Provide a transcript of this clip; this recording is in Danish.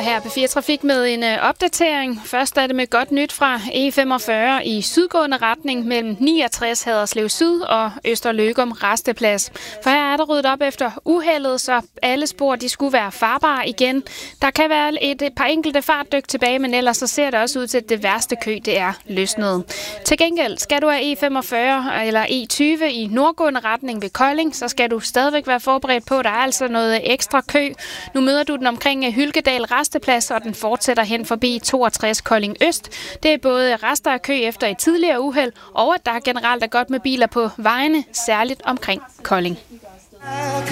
her på 4 Trafik med en opdatering. Først er det med godt nyt fra E45 i sydgående retning mellem 69 Haderslev Syd og Østerløgum Rasteplads. For her er der ryddet op efter uheldet, så alle spor de skulle være farbare igen. Der kan være et par enkelte fartdyk tilbage, men ellers så ser det også ud til, at det værste kø det er løsnet. Til gengæld skal du have E45 eller E20 i nordgående retning ved Kolding, så skal du stadigvæk være forberedt på, at der er altså noget ekstra kø. Nu møder du den omkring Hylkedal Rasteplads, og den fortsætter hen forbi 62 Kolding Øst. Det er både rester af kø efter et tidligere uheld, og at der generelt er godt med biler på vejene, særligt omkring Kolding.